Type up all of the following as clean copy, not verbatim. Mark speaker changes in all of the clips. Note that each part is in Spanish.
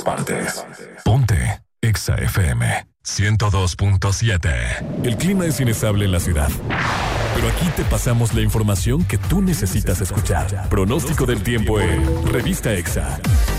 Speaker 1: partes. Ponte Exa FM 102.7. El clima es inestable en la ciudad, pero aquí te pasamos la información que tú necesitas escuchar. Pronóstico del tiempo en Revista Exa.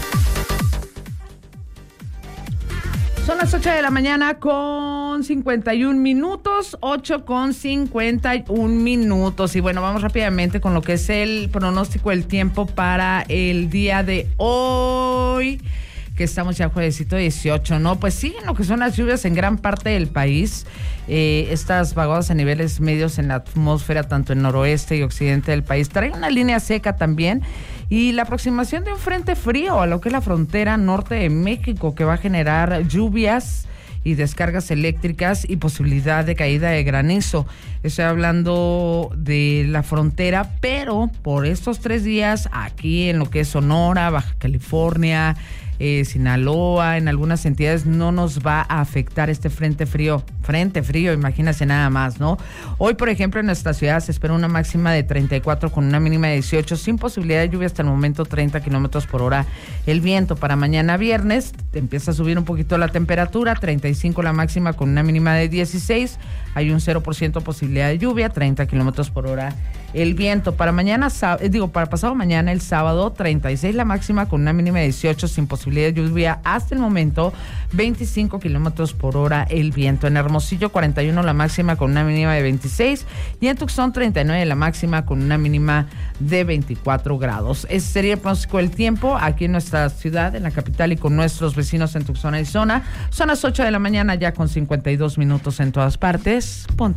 Speaker 2: Son las 8 de la mañana con 51 minutos, 8 con 51 minutos. Y bueno, vamos rápidamente con lo que es el pronóstico del tiempo para el día de hoy, que estamos ya juevesito 18, ¿no? Pues siguen lo que son las lluvias en gran parte del país. Estas vaguadas a niveles medios en la atmósfera, tanto en noroeste y occidente del país. Trae una línea seca también. Y la aproximación de un frente frío a lo que es la frontera norte de México, que va a generar lluvias y descargas eléctricas y posibilidad de caída de granizo. Estoy hablando de la frontera, pero por estos 3 días aquí en lo que es Sonora, Baja California, Sinaloa, en algunas entidades no nos va a afectar este frente frío, imagínense nada más, ¿no? Hoy, por ejemplo, en nuestra ciudad se espera una máxima de 34 con una mínima de 18, sin posibilidad de lluvia hasta el momento, 30 kilómetros por hora el viento. Para mañana viernes empieza a subir un poquito la temperatura, 35 la máxima con una mínima de 16, hay un 0% posibilidad de lluvia, 30 kilómetros por hora el viento. Para mañana, para pasado mañana, el sábado, 36 la máxima con una mínima de 18, sin posibilidad de lluvia hasta el momento, 25 kilómetros por hora el viento. En Hermosillo, 41 la máxima con una mínima de 26, y en Tucson, 39 la máxima con una mínima de 24 grados. Ese sería el pronóstico del tiempo aquí en nuestra ciudad, en la capital, y con nuestros vecinos en Tucson, Arizona. Son las 8 de la mañana ya con 52 minutos en todas partes. Ponte